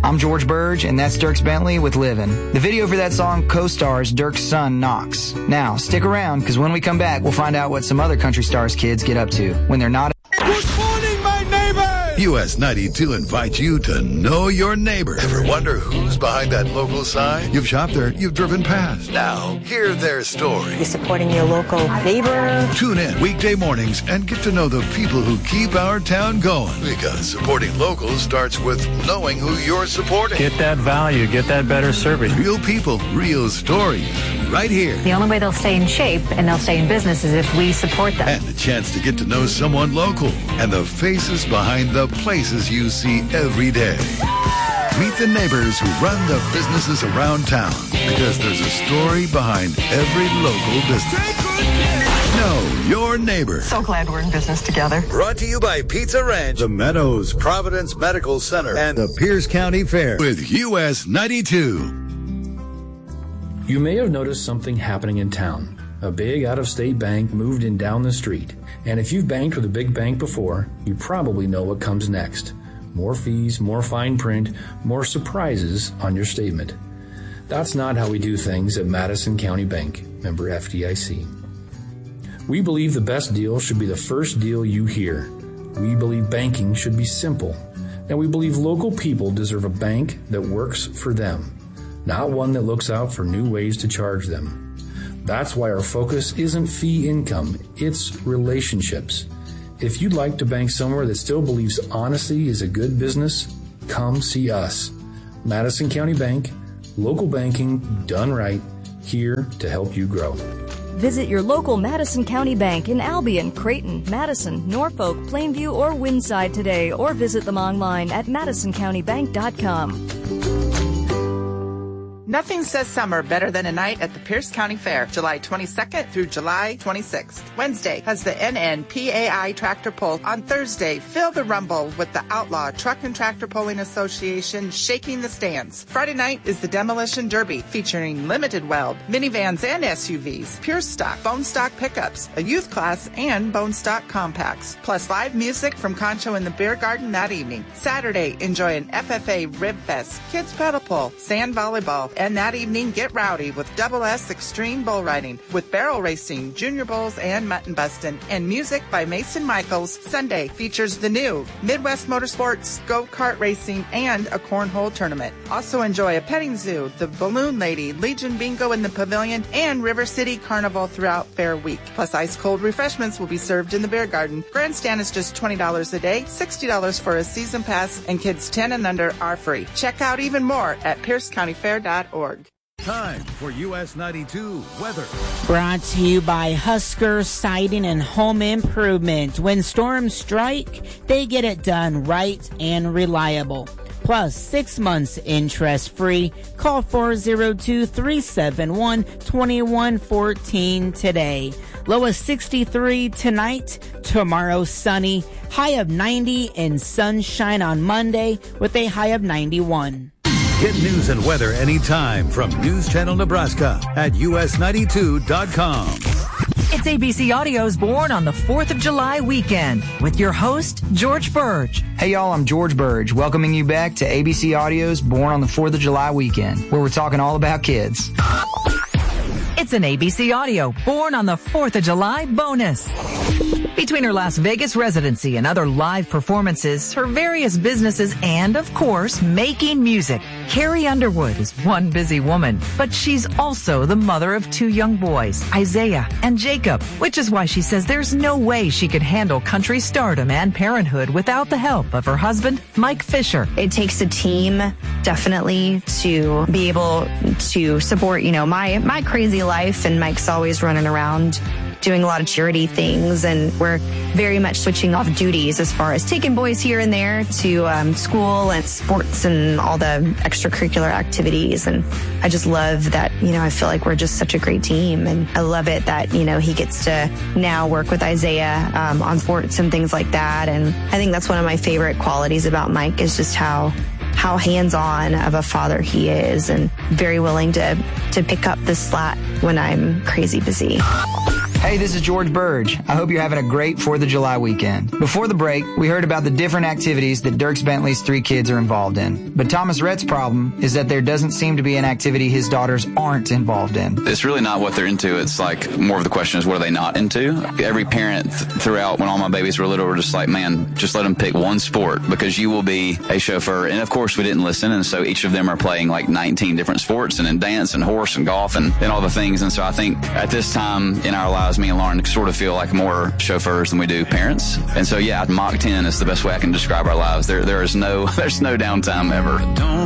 I'm George Burge, and that's Dierks Bentley with Livin'. The video for that song co-stars Dirk's son, Knox. Now, stick around, because when we come back, we'll find out what some other Country Stars kids get up to when they're not... Good morning, my neighbor! US 92 invites you to know your neighbor. Ever wonder who's behind that local sign? You've shopped there, you've driven past. Now, hear their story. You're supporting your local neighbor. Tune in weekday mornings and get to know the people who keep our town going. Because supporting locals starts with knowing who you're supporting. Get that value, get that better service. Real people, real stories, right here. The only way they'll stay in shape and they'll stay in business is if we support them. And the chance to get to know someone local and the faces behind the places you see every day. Meet the neighbors who run the businesses around town, because there's a story behind every local business. Know your neighbor. So glad we're in business together. Brought to you by Pizza Ranch, The Meadows, Providence Medical Center, and the Pierce County Fair with US 92. You may have noticed something happening in town. A big out-of-state bank moved in down the street. And if you've banked with a big bank before, you probably know what comes next. More fees, more fine print, more surprises on your statement. That's not how we do things at Madison County Bank, member FDIC. We believe the best deal should be the first deal you hear. We believe banking should be simple. And we believe local people deserve a bank that works for them, not one that looks out for new ways to charge them. That's why our focus isn't fee income, it's relationships. If you'd like to bank somewhere that still believes honesty is a good business, come see us. Madison County Bank, local banking done right, here to help you grow. Visit your local Madison County Bank in Albion, Creighton, Madison, Norfolk, Plainview, or Windside today, or visit them online at madisoncountybank.com. Nothing says summer better than a night at the Pierce County Fair, July 22nd through July 26th. Wednesday has the NNPAI Tractor Pull. On Thursday, feel the rumble with the Outlaw Truck and Tractor Pulling Association shaking the stands. Friday night is the Demolition Derby, featuring limited weld, minivans and SUVs, pure stock, bone stock pickups, a youth class, and bone stock compacts. Plus live music from Concho in the Beer Garden that evening. Saturday, enjoy an FFA Rib Fest, kids pedal pull, sand volleyball, and that evening, get rowdy with Double S Extreme Bull Riding, with barrel racing, junior bulls, and mutton bustin', and music by Mason Michaels. Sunday features the new Midwest Motorsports, go-kart racing, and a cornhole tournament. Also enjoy a petting zoo, the Balloon Lady, Legion Bingo in the Pavilion, and River City Carnival throughout Fair Week. Plus ice-cold refreshments will be served in the Beer Garden. Grandstand is just $20 a day, $60 for a season pass, and kids 10 and under are free. Check out even more at piercecountyfair.org. Time for US 92 weather. Brought to you by Husker Siding and Home Improvement. When storms strike, they get it done right and reliable. Plus 6 months interest-free. Call 402-371-2114 today. Low of 63 tonight. Tomorrow sunny. High of 90 and sunshine on Monday with a high of 91. Get news and weather anytime from News Channel Nebraska at us92.com. It's ABC Audio's Born on the 4th of July weekend with your host, George Burge. Hey y'all, I'm George Burge, welcoming you back to ABC Audio's Born on the 4th of July weekend, where we're talking all about kids. It's an ABC Audio Born on the 4th of July bonus. Between her Las Vegas residency and other live performances, her various businesses, and, of course, making music, Carrie Underwood is one busy woman. But she's also the mother of 2 young boys, Isaiah and Jacob, which is why she says there's no way she could handle country stardom and parenthood without the help of her husband, Mike Fisher. It takes a team, definitely, to be able to support, my crazy life, and Mike's always running around doing a lot of charity things, and we're very much switching off duties as far as taking boys here and there to school and sports and all the extracurricular activities. And I just love that, I feel like we're just such a great team. And I love it that, he gets to now work with Isaiah on sports and things like that. And I think that's one of my favorite qualities about Mike is just how hands-on of a father he is, and very willing to pick up the slack when I'm crazy busy. Hey, this is George Burge. I hope you're having a great 4th of July weekend. Before the break, we heard about the different activities that Dierks Bentley's 3 kids are involved in. But Thomas Rhett's problem is that there doesn't seem to be an activity his daughters aren't involved in. It's really not what they're into. It's like more of the question is what are they not into? Every parent throughout when all my babies were little were just like, man, just let them pick one sport because you will be a chauffeur. And of course we didn't listen. And so each of them are playing like 19 different sports and in dance and horse and golf and all the things. And so I think at this time in our lives, me and Lauren sort of feel like more chauffeurs than we do parents. And so, yeah, Mach 10 is the best way I can describe our lives. There's no downtime ever.